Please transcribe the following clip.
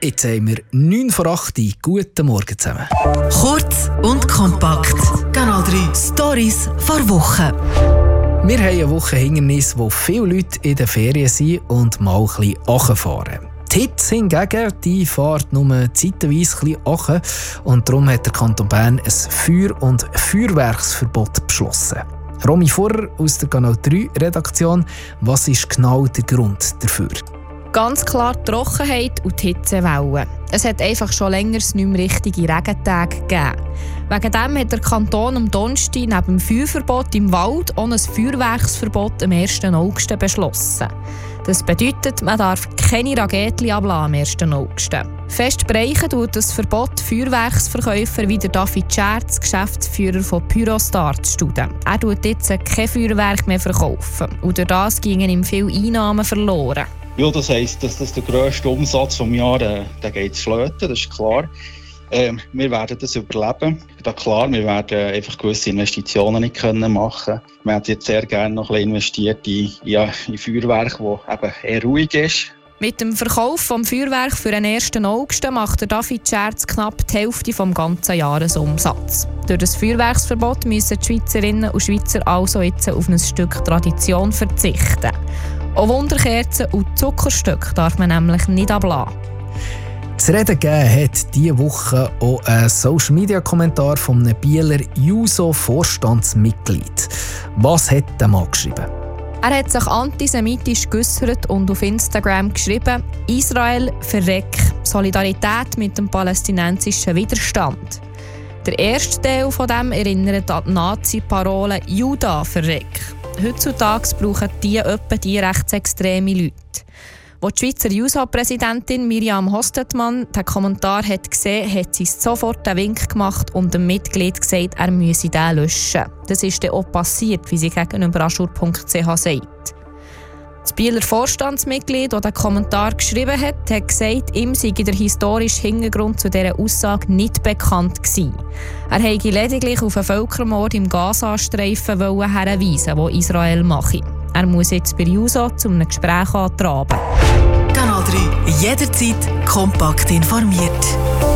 Jetzt haben wir 9 vor 8 Uhr. Guten Morgen zusammen. Kurz und kompakt. Kanal 3 Stories vor Wochen. Wir haben eine Woche Hindernis, wo viele Leute in den Ferien sind und mal ein bisschen runterfahren. Die Hitze hingegen, die fährt nur zeitweise ein bisschen runter. Und darum hat der Kanton Bern ein Feuer- und Feuerwerksverbot beschlossen. Romy Furrer aus der Kanal 3 Redaktion. Was ist genau der Grund dafür? Ganz klar die Trockenheit und die Hitzewellen. Es hat einfach schon länger nicht mehr richtige Regentage gegeben. Wegen dem hat der Kanton am Donnerstag neben dem Feuerverbot im Wald auch ein Feuerwerksverbot am 1. August beschlossen. Das bedeutet, man darf keine Raketen ablassen am 1. August. Fest bereichen tut das Verbot Feuerwerksverkäufer wie der David Scherz, Geschäftsführer von Pyrostar, zu Studien. Er tut jetzt kein Feuerwerk mehr verkaufen. Und durch das gingen ihm viele Einnahmen verloren. Ja, das heisst, dass das der grösste Umsatz des Jahres geht flöten, das ist klar. Wir werden das überleben. Ja, klar, wir werden einfach gewisse Investitionen nicht machen können. Wir hätten jetzt sehr gerne noch ein bisschen investiert in Feuerwerk, das eben eher ruhig ist. Mit dem Verkauf des Feuerwerks für den 1. August macht der David Scherz knapp die Hälfte des ganzen Jahresumsatzes. Durch das Feuerwerksverbot müssen die Schweizerinnen und Schweizer also jetzt auf ein Stück Tradition verzichten. Auch Wunderkerzen und Zuckerstücke darf man nämlich nicht ablassen. Zu reden gegeben hat diese Woche auch ein Social-Media-Kommentar von einem Bieler JUSO-Vorstandsmitglied. Was hat der Mann geschrieben? Er hat sich antisemitisch geäussert und auf Instagram geschrieben: Israel verreck, Solidarität mit dem palästinensischen Widerstand. Der erste Teil von dem erinnert an die Nazi-Parole Juda verreck. Heutzutage brauchen die rechtsextreme Leute. Als die Schweizer JUSO-Präsidentin Miriam Hostetmann den Kommentar hat gesehen, hat sie sofort einen Wink gemacht und dem Mitglied gesagt, er müsse den löschen. Das ist dann auch passiert, wie sie gegenüber aschur.ch sagt. Das Bieler Vorstandsmitglied, das den Kommentar geschrieben hat, hat gesagt, ihm sei der historische Hintergrund zu dieser Aussage nicht bekannt gewesen. Er habe lediglich auf einen Völkermord im Gazastreifen hinweisen, den Israel mache. Er muss jetzt bei JUSO zu einem Gespräch antraben. Kanal 3 jederzeit kompakt informiert.